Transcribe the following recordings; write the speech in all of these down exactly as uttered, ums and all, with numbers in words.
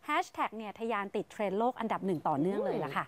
แฮชแท็กเนี่ยทะยานติดเทรนด์โลกอันดับหนึ่งต่อเนื่องเลยล่ะค่ะ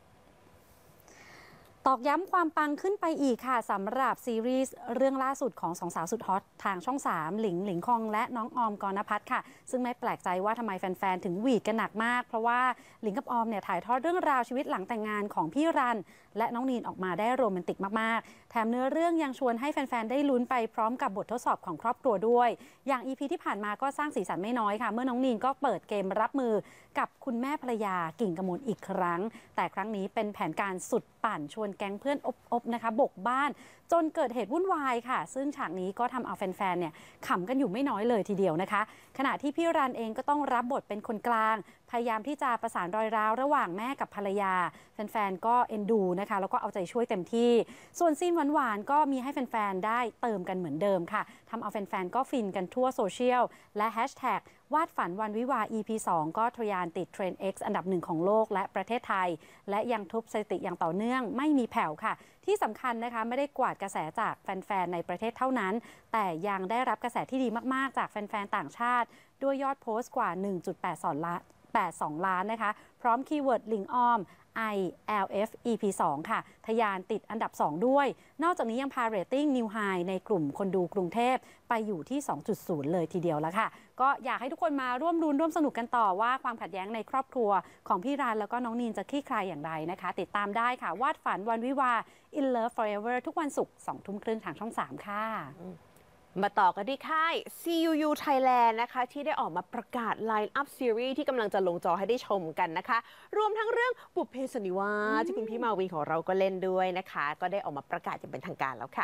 ตอกย้ำความปังขึ้นไปอีกค่ะสำหรับซีรีส์เรื่องล่าสุดของสองสาวสุดฮอตทางช่องสามหลิงหลิงคองและน้องออมกรณพัฒน์ค่ะซึ่งไม่แปลกใจว่าทำไมแฟนๆถึงหวีดกันหนักมากเพราะว่าหลิงกับออมเนี่ยถ่ายทอดเรื่องราวชีวิตหลังแต่งงานของพี่รันและน้องนีนออกมาได้โรแมนติกมากๆแถมเนื้อเรื่องยังชวนให้แฟนๆได้ลุ้นไปพร้อมกับบททดสอบของครอบครัวด้วยอย่าง อี พี ที่ผ่านมาก็สร้างสีสันไม่น้อยค่ะเมื่อน้องนีนก็เปิดเกมรับมือกับคุณแม่ภรรยากิ่งกมลอีกครั้งแต่ครั้งนี้เป็นแผนการสุดปั่นชวนแก๊งเพื่อนอบๆนะคะบกบ้านจนเกิดเหตุวุ่นวายค่ะซึ่งฉากนี้ก็ทำเอาแฟนๆเนี่ยขำกันอยู่ไม่น้อยเลยทีเดียวนะคะขณะที่พี่รันเองก็ต้องรับบทเป็นคนกลางพยายามที่จะประสานรอยร้าวระหว่างแม่กับภรรยาแฟนๆก็เอ็นดูนะคะแล้วก็เอาใจช่วยเต็มที่ส่วนซีนหวานๆก็มีให้แฟนๆได้เติมกันเหมือนเดิมค่ะทำเอาแฟนๆก็ฟินกันทั่วโซเชียลและแฮชแท็กวาดฝันวันวิวา อี พี สองก็ทะยานติดเทรนด์ X อันดับหนึ่งของโลกและประเทศไทยและยังทุบสถิติอย่างต่อเนื่องไม่มีแผ่วค่ะที่สำคัญนะคะไม่ได้กวาดกระแสจากแฟนๆในประเทศเท่านั้นแต่ยังได้รับกระแสที่ดีมากๆจากแฟนๆต่างชาติด้วยยอดโพสต์กว่า หนึ่งจุดแปดสองล้านแปดสิบสองล้านนะคะพร้อมคีย์เวิร์ดลิงออม ไอ แอล เอฟ อี พี สอง ค่ะทะยานติดอันดับสองด้วยนอกจากนี้ยังพาเรตติ้งนิวไฮในกลุ่มคนดูกรุงเทพไปอยู่ที่ สองจุดศูนย์ เลยทีเดียวแล้วค่ะก็อยากให้ทุกคนมาร่วมรุ้นร่วมสนุกกันต่อว่าความขัดแย้งในครอบครัวของพี่รันแล้วก็น้องนีนจะคลี่คลายอย่างไรนะคะติดตามได้ค่ะวาดฝันวันวิวา In Love Forever ทุกวันศุกร์สองทุ่มครึ่งทางช่องสามค่ะมาต่อกันที่ค่าย ซี ยู ยู Thailand นะคะที่ได้ออกมาประกาศ Line Up Series ที่กำลังจะลงจอให้ได้ชมกันนะคะรวมทั้งเรื่องบุพเพสันนิวาสที่คุณพี่มาวินของเราก็เล่นด้วยนะคะก็ได้ออกมาประกาศอย่างเป็นทางการแล้วค่ะ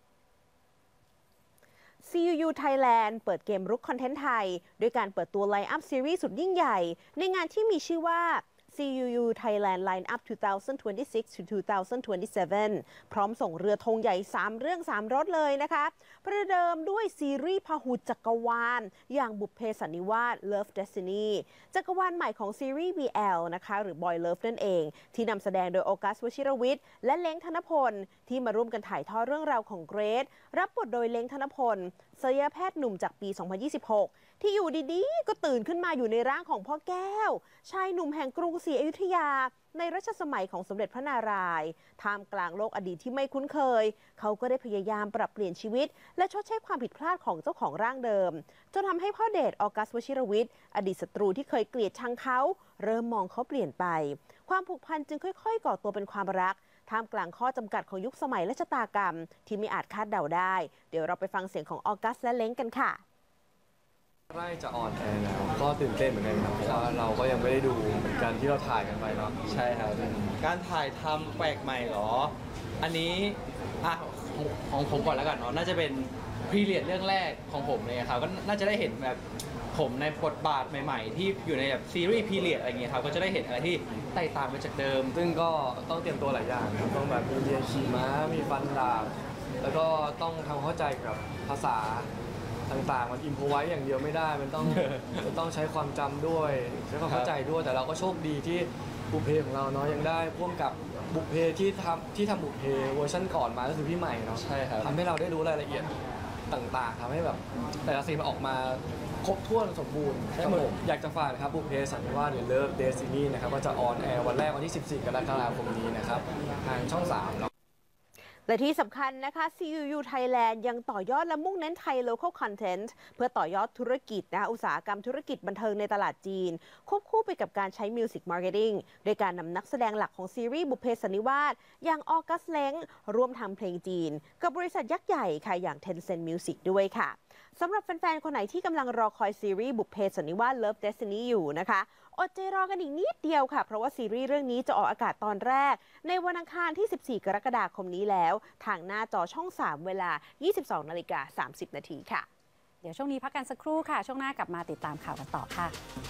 ซี ยู ยู Thailand เปิดเกมรุกคอนเทนต์ไทยด้วยการเปิดตัว Line Up Series สุดยิ่งใหญ่ในงานที่มีชื่อว่าซี ยู ยู Thailand Line Up สองพันยี่สิบหก ถึง สองพันยี่สิบเจ็ด พร้อมส่งเรือธงใหญ่ สาม เรื่อง สาม รสเลยนะคะประเดิมด้วยซีรีส์พหุจักรวาลอย่างบุพเพสันนิวาส Love Destiny จักรวาลใหม่ของซีรีส์ บี แอล นะคะหรือ Boy Love นั่นเองที่นำแสดงโดยออกัส วชิรวิทย์และเล้งธนพลที่มาร่วมกันถ่ายทอดเรื่องราวของเกรซรับบทโดยเล้งธนพลศัลยแพทย์หนุ่มจากปี สองพันยี่สิบหก ที่อยู่ดีๆก็ตื่นขึ้นมาอยู่ในร่างของพ่อแก้วชายหนุ่มแห่งกรุงศรีอยุธยาในรัชสมัยของสมเด็จพระนารายณ์ท่ามกลางโลกอดีตที่ไม่คุ้นเคยเขาก็ได้พยายามปรับเปลี่ยนชีวิตและชดใช้ความผิดพลาดของเจ้าของร่างเดิมจนทำให้พ่อเดชออกัส วชิรวิทย์อดีตศัตรูที่เคยเกลียดชังเขาเริ่มมองเขาเปลี่ยนไปความผูกพันจึงค่อยๆก่อตัวเป็นความรักท่ามกลางข้อจำกัดของยุคสมัยและชะตากรรมที่ไม่อาจคาดเดาได้เดี๋ยวเราไปฟังเสียงของออกัสและเล้งกันค่ะใกล้จะออนแอร์แล้วก็ตื่นเต้นเหมือนกันครับเพราะว่าเราก็ยังไม่ได้ดูเหมือนกันที่เราถ่ายกันไปเนาะใช่ครับการถ่ายทำแปลกใหม่หรออันนี้อ่ะของผมก่อนแล้วกันเนาะน่าจะเป็นพรีเรียดเรื่องแรกของผมเลยครับก็น่าจะได้เห็นแบบผมในบทบาทใหม่ๆที่อยู่ในแบบซีรีส์พรีเรียดอะไรเงี้ยครับก็จะได้เห็นอะไรที่แตกต่างไปจากเดิมซึ่งก็ต้องเตรียมตัวหลายอย่างครับต้องแบบมีเรียนขี่ม้ามีฟันดาบแล้วก็ต้องทำเข้าใจกับภาษาต่างๆมันอิมพอไว้อย่างเดียวไม่ได้มันต้อง มันต้องใช้ความจำด้วยใช้ความเข้าใจด้วยแต่เราก็โชคดีที่บุพเพของเราเนาะยังได้พ่วงกับบุพเพที่ทำที่ทำบุพเพเวอร์ชันก่อนมาก็คือพี่ใหม่เนาะใช่ครับทำให้เราได้รู้รายละเอียดต่างๆทำให้แบบแต่ละซีนมันออกมาครบถ้วนสมบูรณ์ครับผมอยากจะฝากนะครับบุพเพสันนิวาสหรือ Love Destiny นะครับก็จะออนแอร์วันแรกวันที่สิบสี่กรกฎาคมนี้นะครับทางช่องสามเนาะและที่สำคัญนะคะ ซี ยู ยู Thailand ยังต่อยอดและมุ่งเน้นไทย local content เพื่อต่อยอดธุรกิจนะอุตสาหกรรมธุรกิจบันเทิงในตลาดจีนควบคู่ไปกับการใช้ music marketing โดยการนำนักแสดงหลักของซีรีส์บุพเพสันนิวาสอย่างออกัสเล้งร่วมทำเพลงจีนกับบริษัทยักษ์ใหญ่ค่ะอย่าง Tencent Music ด้วยค่ะสำหรับแฟนๆคนไหนที่กำลังรอคอยซีรีส์บุพเพสันนิวาส Love Destiny อยู่นะคะอดใจรอกันอีกนิดเดียวค่ะเพราะว่าซีรีส์เรื่องนี้จะออกอากาศตอนแรกในวันอังคารที่สิบสี่กรกฎาคมนี้แล้วทางหน้าจอช่องสามเวลา ยี่สิบสองนาฬิกาสามสิบนาทีค่ะเดี๋ยวช่วงนี้พักกันสักครู่ค่ะช่วงหน้ากลับมาติดตามข่าวกันต่อค่ะ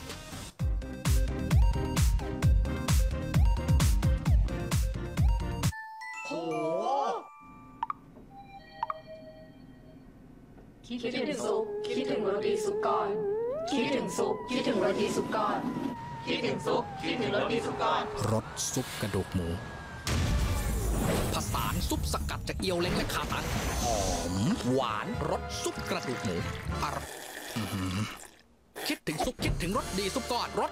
โอ้คิดถึงซุปคิดถึงโรตีซุปก่อนคิดถึงซุปคิดถึงโรตีซุปก่อนคิดถึงซุปคิดถึงโรตีซุปก่อนรสซุปกระดูกหมูผสานซุปสกัดจากเอียวเล้งและขาตังหอมหวานรสซุปกระดูกหมูอร่อยคิดถึงซุปคิดถึงรสดีซุปก้อนรส